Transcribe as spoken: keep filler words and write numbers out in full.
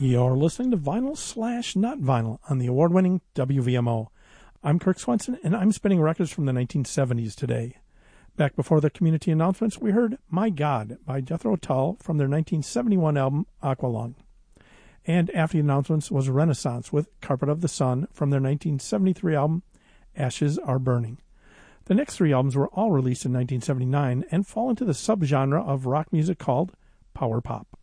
You're listening to Vinyl Slash Not Vinyl on the award-winning W V M O. I'm Kirk Swenson, and I'm spinning records from the nineteen seventies today. Back before the community announcements, we heard My God by Jethro Tull from their nineteen seventy-one album Aqualung. And after the announcements was Renaissance with Carpet of the Sun from their nineteen seventy-three album Ashes Are Burning. The next three albums were all released in nineteen seventy-nine and fall into the subgenre of rock music called power pop.